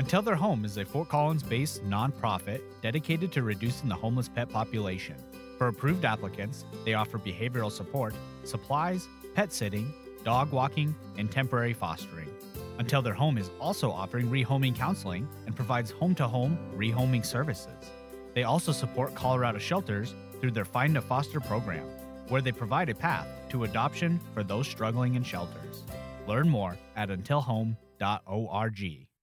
Until Their Home is a Fort Collins-based nonprofit dedicated to reducing the homeless pet population. For approved applicants, they offer behavioral support, supplies, pet sitting, dog walking, and temporary fostering. Until Their Home is also offering rehoming counseling and provides home-to-home rehoming services. They also support Colorado shelters through their Find a Foster program, where they provide a path to adoption for those struggling in shelters. Learn more at untilhome.org.